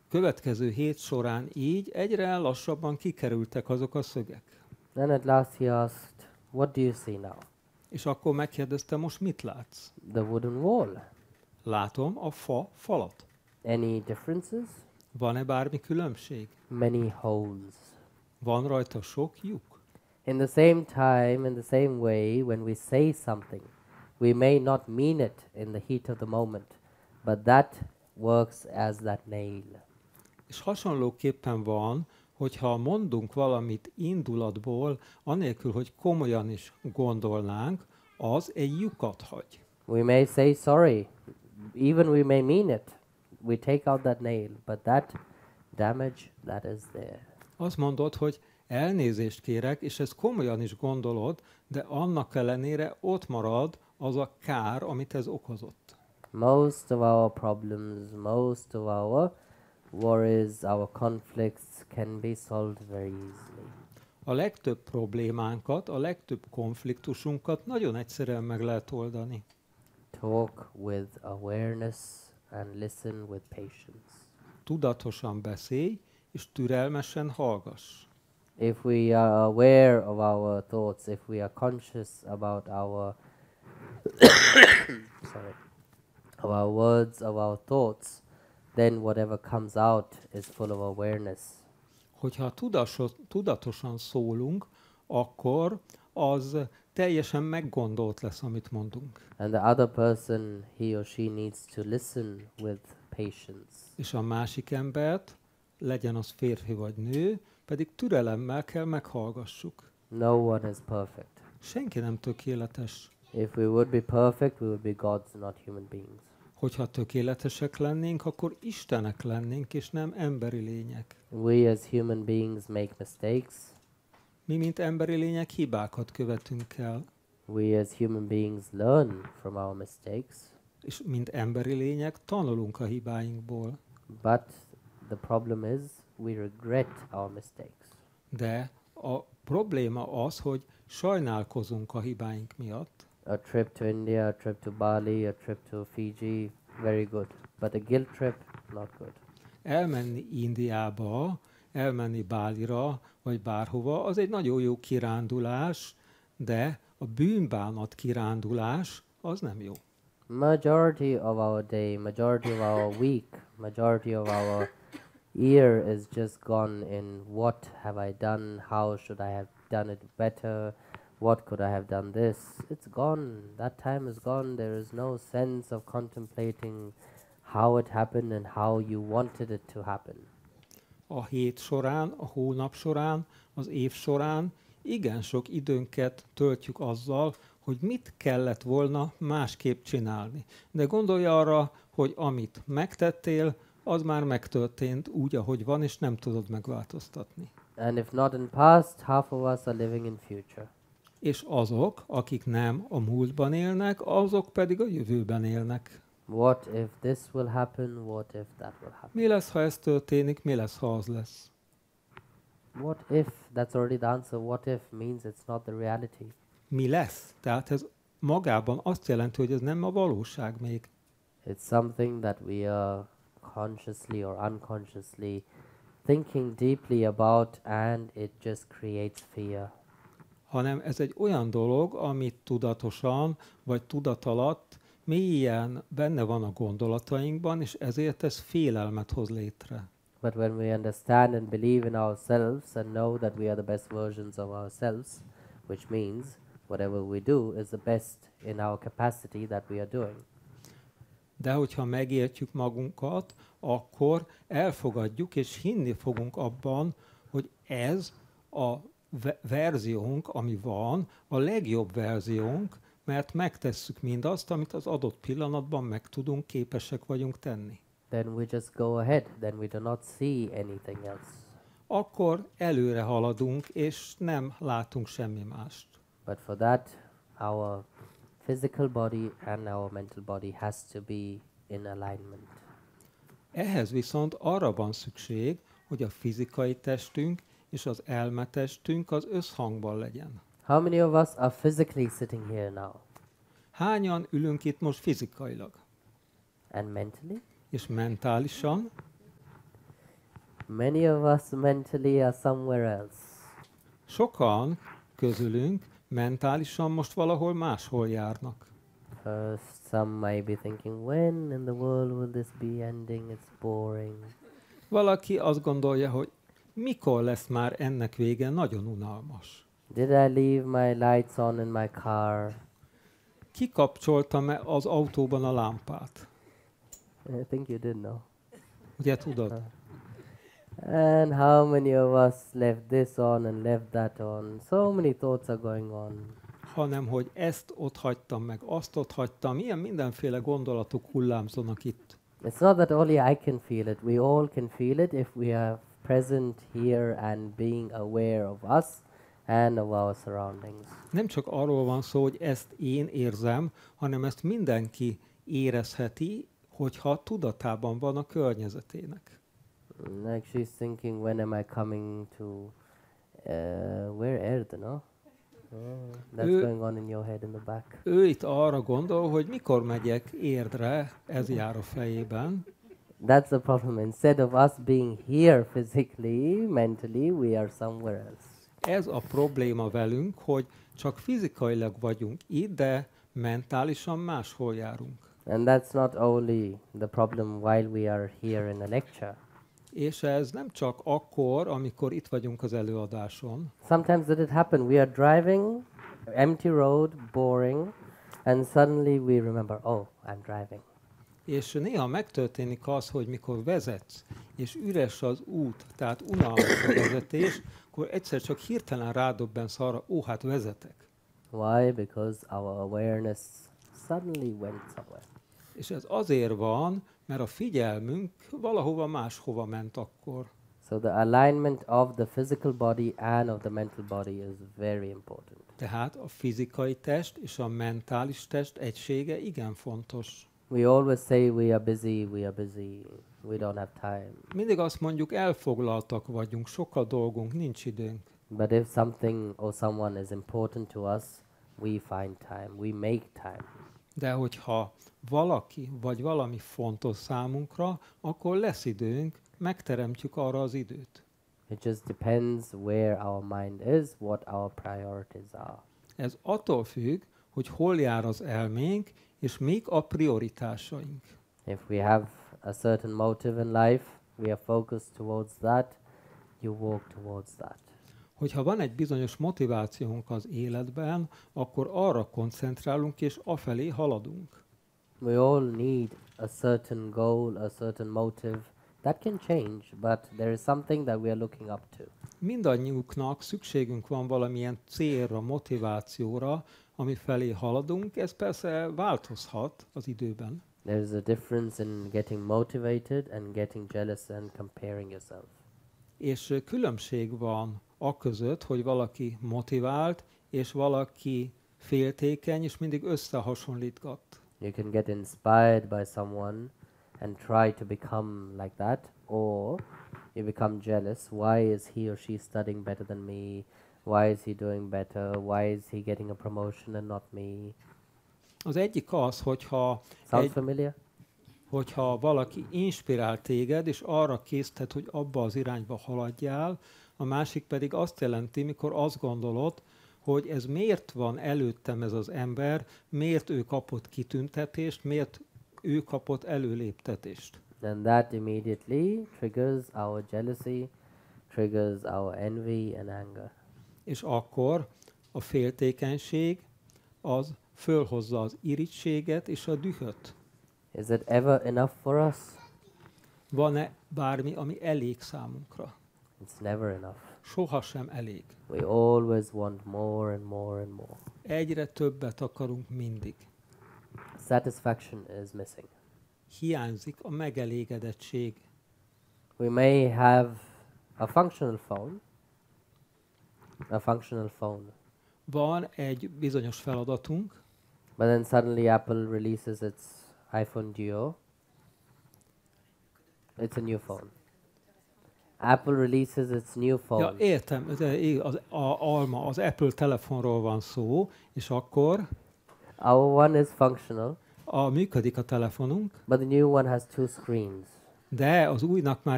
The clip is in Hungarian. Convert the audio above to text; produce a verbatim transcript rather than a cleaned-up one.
következő hét során így egyre lassabban kikerültek azok a szögek. Then at last he asked, what do you see now? És akkor megkérdezte, most mit látsz? The wooden wall. Látom a fa falat. Any differences? Van-e bármi különbség? Many holes. Van rajta sok lyuk? In the same time, in the same way, when we say something, we may not mean it in the heat of the moment, but that works as that nail. És hasonlóképpen van, hogyha mondunk valamit indulatból, anélkül, hogy komolyan is gondolnánk, az egy lyukat hagy. We may say sorry, even we may mean it. We take out that nail, but that damage, that is there. Azt mondod, hogy elnézést kérek, és ezt komolyan is gondolod, de annak ellenére ott marad az a kár, amit ez okozott. Most of our problems, most of our worries, our conflicts can be solved very easily. A legtöbb problémánkat, a legtöbb konfliktusunkat nagyon egyszerűen meg lehet oldani. Talk with awareness and listen with patience. Tudatosan beszélj, és türelmesen hallgass. If we are aware of our thoughts, if we are conscious about our sorry, of our words, of our thoughts, then whatever comes out is full of awareness. Hogyha tudatos, tudatosan szólunk, akkor az teljesen meggondolt lesz, amit mondunk. And the other person, he or she needs to listen with patience. És a másik embert, legyen az férfi vagy nő, pedig türelemmel kell meghallgassuk. No one is perfect. Senki nem tökéletes. If we would be perfect, we would be gods, not human beings. Hogyha tökéletesek lennénk, akkor istenek lennénk, és nem emberi lények. We as human beings make mistakes. Mi, mint emberi lények, hibákat követünk el. We as human beings learn from our mistakes. És mint emberi lények, tanulunk a hibáinkból. But the problem is we regret our mistakes. De a probléma az, hogy sajnálkozunk a hibáink miatt. A trip to India, a trip to Bali, a trip to Fiji, very good. But a guilt trip, not good. Elmenni Indiába, elmenni Bálira, vagy bárhova, az egy nagyon jó kirándulás, de a bűnbánat kirándulás az nem jó. Majority of our day, majority of our week, majority of our year is just gone in what have I done, how should I have done it better, what could I have done this. It's gone. That time is gone. There is no sense of contemplating how it happened and how you wanted it to happen. A hét során, a hónap során, az év során igen sok időnket töltjük azzal, hogy mit kellett volna másképp csinálni. De gondolj arra, hogy amit megtettél, az már megtörtént úgy, ahogy van, és nem tudod megváltoztatni. And if not in past, half of us are living in future. És azok, akik nem a múltban élnek, azok pedig a jövőben élnek. What if this will happen? What if that will happen? Mi lesz, ha ez történik? Mi lesz, ha az lesz? What if? That's already the answer. What if means it's not the reality. Mi lesz? Tehát ez magában azt jelenti, hogy ez nem a valóság még. It's something that we are consciously or unconsciously thinking deeply about, and it just creates fear. Hanem ez egy olyan dolog, amit tudatosan vagy tudatalatt mélyen benne van a gondolatainkban, és ezért ez félelmet hoz létre. But when we understand and believe in ourselves and know that we are the best versions of ourselves, which means whatever we do is the best in our capacity that we are doing. De hogyha megértjük magunkat, akkor elfogadjuk és hinni fogunk abban, hogy ez a verziónk, ami van, a legjobb verziónk, mert megtesszük mindazt, amit az adott pillanatban meg tudunk, képesek vagyunk tenni. Then we just go ahead, then we do not see anything else. Akkor előre haladunk, és nem látunk semmi mást. But for that, our physical body and our mental body has to be in alignment. Ehhez viszont arra van szükség, hogy a fizikai testünk és az elmetestünk az összhangban legyen. How many of us are physically sitting here now? Hányan ülünk itt most fizikailag? And mentally? És mentálisan? Many of us mentally are somewhere else. Sokan közülünk mentálisan most valahol máshol járnak. Uh, some may be thinking, when in the world will this be ending? It's boring. Valaki azt gondolja, hogy mikor lesz már ennek vége, nagyon unalmas. Did I leave my lights on in my car? Kikapcsoltam-e az autóban a lámpát? I think you did know. Ugye tudod? And how many of us left this on and left that on? So many thoughts are going on. Hanem, hogy ezt ott hagytam meg, azt ott hagytam, ilyen mindenféle gondolatok hullámzanak itt. It's not that only I can feel it. We all can feel it if we are present here and being aware of us and of our surroundings. Nem csak arról van szó, hogy ezt én érzem, hanem ezt mindenki érezheti, hogyha tudatában van a környezetének. Like she's thinking, when am I coming to uh, where Erde, no? Oh, that's Ő- going on in your head in the back. Ő itt arra gondol, hogy mikor megyek Érdre, ez jár a fejében. That's the problem. Instead of us being here physically, mentally, we are somewhere else. Ez a probléma velünk, hogy csak fizikailag vagyunk itt, de mentálisan máshol járunk. And that's not only the problem while we are here in a lecture. És ez nem csak akkor, amikor itt vagyunk az előadáson. Sometimes did it happen? We are driving, empty road, boring, and suddenly we remember, oh, I'm driving. És néha megtörténik az, hogy mikor vezetsz, és üres az út, tehát unalmas a vezetés, akkor egyszer csak hirtelen rádöbbensz arra, ó, hát vezetek. Why? Because our awareness suddenly went somewhere. És ez azért van, mert a figyelmünk valahova máshova ment akkor. So the alignment of the physical body and of the mental body is very important. Tehát a fizikai test és a mentális test egysége igen fontos. We always say we are busy, we are busy, we don't have time. Mindig azt mondjuk, elfoglaltak vagyunk, sok a dolgunk, nincs időnk. But if something or someone is important to us, we find time, we make time. De hogyha valaki vagy valami fontos számunkra, akkor lesz időnk, megteremtjük arra az időt. It just depends where our mind is, what our priorities are. Ez attól függ, hogy hol jár az elménk, és mik a prioritásaink. If we have a certain motive in life, we are focused towards that, you walk towards that. Hogyha van egy bizonyos motivációnk az életben, akkor arra koncentrálunk, és afelé haladunk. We all need a certain goal, a certain motive. That can change, but there is something that we are looking up to. Mindannyiunknak szükségünk van valamilyen célra, motivációra, ami felé haladunk. Ez persze változhat az időben. There is a difference in getting motivated and getting jealous and comparing yourself. És ö, különbség van a között, hogy valaki motivált, és valaki féltékeny, és mindig összehasonlítgat. You can get inspired by someone and try to become like that, or you become jealous. Why is he or she studying better than me? Why is he doing better? Why is he getting a promotion and not me? Az egyik az, hogyha, Sounds egy, familiar? hogyha valaki inspirál téged, és arra késztet, hogy abba az irányba haladjál, a másik pedig azt jelenti, mikor azt gondolod, hogy ez miért van előttem ez az ember, miért ő kapott kitüntetést, miért ő kapott előléptetést. Then that immediately triggers our jealousy, triggers our envy and anger. És akkor a féltékenység az fölhozza az irigységet és a dühöt. Is it ever enough for us? Van-e bármi, ami elég számunkra? It's never enough. Sohasem elég. We always want more and more and more. Egyre többet akarunk mindig. Satisfaction is missing. Hiányzik a megelégedettség. We may have a functional phone, a functional phone, Van egy bizonyos feladatunk, but then suddenly Apple releases its iPhone Duo. It's a new phone. Apple releases its new phone. ja, értem, de í- az a, Alma, az Apple telefonról van szó, és akkor Our one is functional, a, működik a telefonunk, but the new one has two screens. de az újnak már